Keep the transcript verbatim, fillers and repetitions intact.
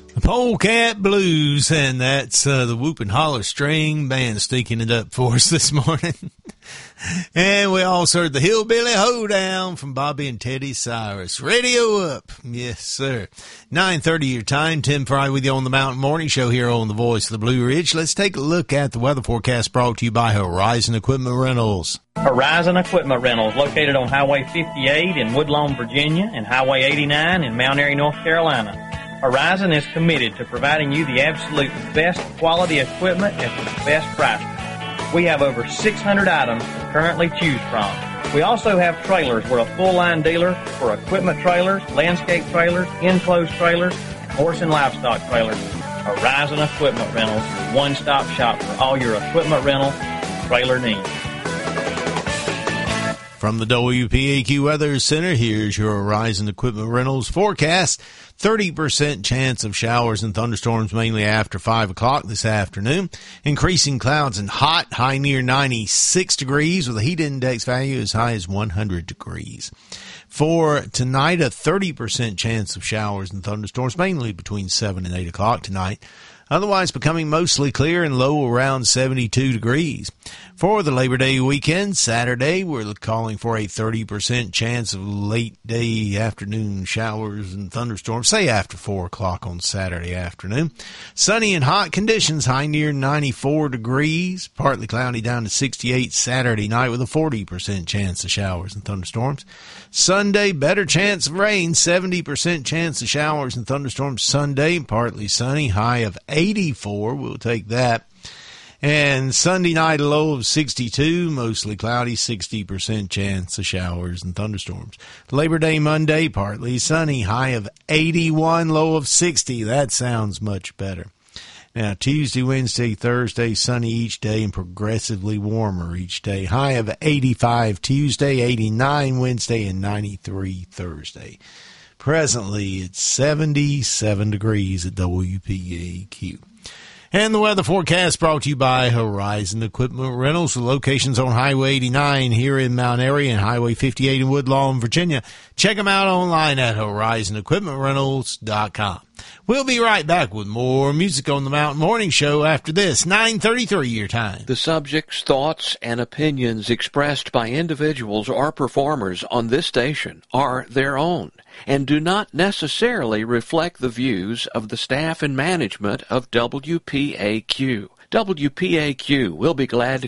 Polecat Blues, and that's uh, the Whoop and Holler String Band stinking it up for us this morning. And we also heard the Hillbilly Hoedown from Bobby and Teddy Cyrus. Radio up. Yes, sir. nine thirty your time. Tim Fry with you on the Mountain Morning Show here on the Voice of the Blue Ridge. Let's take a look at the weather forecast brought to you by Horizon Equipment Rentals. Horizon Equipment Rentals, located on Highway fifty-eight in Woodlawn, Virginia, and Highway eighty-nine in Mount Airy, North Carolina. Horizon is committed to providing you the absolute best quality equipment at the best price. We have over six hundred items to currently choose from. We also have trailers. We're a full-line dealer for equipment trailers, landscape trailers, enclosed trailers, and horse and livestock trailers. Horizon Equipment Rentals, your one-stop shop for all your equipment rental and trailer needs. From the W P A Q Weather Center, here's your Horizon Equipment Rentals forecast. thirty percent chance of showers and thunderstorms mainly after five o'clock this afternoon. Increasing clouds and hot, high near ninety-six degrees with a heat index value as high as one hundred degrees. For tonight, a thirty percent chance of showers and thunderstorms mainly between seven and eight o'clock tonight. Otherwise becoming mostly clear and low around seventy-two degrees. For the Labor Day weekend, Saturday, we're calling for a thirty percent chance of late day afternoon showers and thunderstorms, say after four o'clock on Saturday afternoon. Sunny and hot conditions, high near ninety-four degrees, partly cloudy down to sixty-eight Saturday night with a forty percent chance of showers and thunderstorms. Sunday, better chance of rain, seventy percent chance of showers and thunderstorms Sunday, partly sunny, high of eighty-four, we'll take that. And Sunday night, a low of sixty-two, mostly cloudy, sixty percent chance of showers and thunderstorms. Labor Day Monday, partly sunny, high of eighty-one, low of sixty. That sounds much better. Now, Tuesday, Wednesday, Thursday, sunny each day and progressively warmer each day. High of eighty-five Tuesday, eighty-nine Wednesday, and ninety-three Thursday. Presently, it's seventy-seven degrees at W P A Q. And the weather forecast brought to you by Horizon Equipment Rentals, with locations on Highway eighty-nine here in Mount Airy and Highway fifty-eight in Woodlawn, Virginia. Check them out online at horizon equipment rentals dot com. We'll be right back with more music on the Mountain Morning Show after this, nine thirty-three your time. The subjects, thoughts, and opinions expressed by individuals or performers on this station are their own and do not necessarily reflect the views of the staff and management of W P A Q. W P A Q will be glad to